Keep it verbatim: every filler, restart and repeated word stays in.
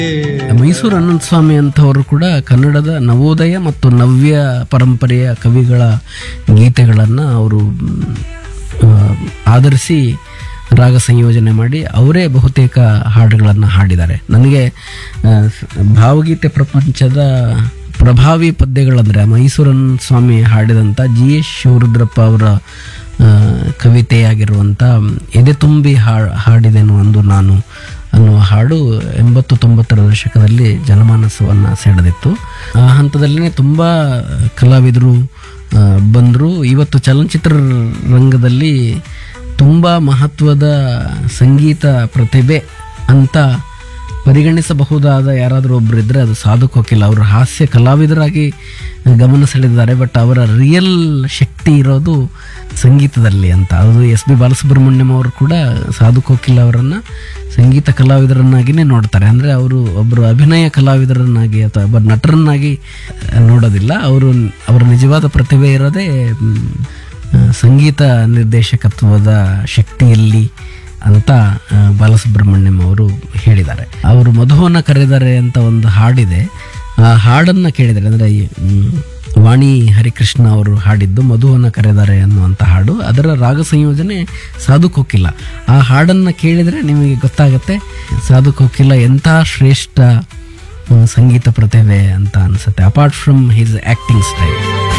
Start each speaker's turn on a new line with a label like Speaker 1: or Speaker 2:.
Speaker 1: ಮೈಸೂರು ಅನಂತ ಸ್ವಾಮಿ ಅಂತವರು ಕೂಡ ಕನ್ನಡದ ನವೋದಯ ಮತ್ತು ನವ್ಯ ಪರಂಪರೆಯ ಕವಿಗಳ ಗೀತೆಗಳನ್ನು ಅವರು ಆ, ಆಧರಿಸಿ ರಾಗ ಸಂಯೋಜನೆ ಮಾಡಿ ಅವರೇ ಬಹುತೇಕ ಹಾಡುಗಳನ್ನು ಹಾಡಿದ್ದಾರೆ. ನನಗೆ ಆ, ಭಾವಗೀತೆ ಪ್ರಪಂಚದ ಪ್ರಭಾವಿ ಪದ್ಯಗಳಂದರೆ ಮೈಸೂರನ್ ಸ್ವಾಮಿ ಹಾಡಿದಂಥ ಜಿ ಎಸ್ ಶಿವರುದ್ರಪ್ಪ ಅವರ ಆ, ಕವಿತೆಯಾಗಿರುವಂಥ ಎದೆ ತುಂಬಿ ಹಾ ಹಾಡಿದೆನು ಅಂದು ನಾನು ಅನ್ನುವ ಹಾಡು ಎಂಬತ್ತು ತೊಂಬತ್ತರ ದಶಕದಲ್ಲಿ ಜನಮಾನಸವನ್ನು ಸೆಳೆದಿತ್ತು. ಆ ಹಂತದಲ್ಲೇ ತುಂಬ ಕಲಾವಿದರು ಬಂದರು. ಇವತ್ತು ಚಲನಚಿತ್ರ ರಂಗದಲ್ಲಿ ತುಂಬ ಮಹತ್ವದ ಸಂಗೀತ ಪ್ರತಿಭೆ ಅಂತ ಪರಿಗಣಿಸಬಹುದಾದ ಯಾರಾದರೂ ಒಬ್ಬರು ಇದ್ದರೆ ಅದು ಸಾಧು ಕೋಕಿಲ. ಅವರು ಹಾಸ್ಯ ಕಲಾವಿದರಾಗಿ ಗಮನ ಸೆಳೆದಿದ್ದಾರೆ, ಬಟ್ ಅವರ ರಿಯಲ್ ಶಕ್ತಿ ಇರೋದು ಸಂಗೀತದಲ್ಲಿ ಅಂತ. ಅದು ಎಸ್ ಪಿ ಬಾಲಸುಬ್ರಹ್ಮಣ್ಯಂ ಅವರು ಕೂಡ ಸಾಧು ಕೋಕಿಲ ಅವರನ್ನು ಸಂಗೀತ ಕಲಾವಿದರನ್ನಾಗಿಯೇ ನೋಡ್ತಾರೆ. ಅಂದರೆ ಅವರು ಒಬ್ಬರು ಅಭಿನಯ ಕಲಾವಿದರನ್ನಾಗಿ ಅಥವಾ ಒಬ್ಬ ನಟರನ್ನಾಗಿ ನೋಡೋದಿಲ್ಲ. ಅವರು ಅವರ ನಿಜವಾದ ಪ್ರತಿಭೆ ಇರೋದೇ ಸಂಗೀತ ನಿರ್ದೇಶಕತ್ವದ ಶಕ್ತಿಯಲ್ಲಿ ಅಂತ ಬಾಲಸುಬ್ರಹ್ಮಣ್ಯಂ ಅವರು ಹೇಳಿದ್ದಾರೆ. ಅವರು ಮಧುವನ್ನ ಕರೆದರೆ ಅಂತ ಒಂದು ಹಾಡಿದೆ. ಆ ಹಾಡನ್ನು ಕೇಳಿದರೆ, ಅಂದರೆ ವಾಣಿ ಹರಿಕೃಷ್ಣ ಅವರು ಹಾಡಿದ್ದು ಮಧುವನ್ನ ಕರೆದರೆ ಅನ್ನುವಂಥ ಹಾಡು, ಅದರ ರಾಗ ಸಂಯೋಜನೆ ಸಾಧು ಕೋಕಿಲ. ಆ ಹಾಡನ್ನು ಕೇಳಿದರೆ ನಿಮಗೆ ಗೊತ್ತಾಗುತ್ತೆ ಸಾಧು ಕೋಕಿಲ ಎಂಥ ಶ್ರೇಷ್ಠ ಸಂಗೀತ ಪ್ರತಿಭೆ ಅಂತ ಅನಿಸುತ್ತೆ, apart from his acting style.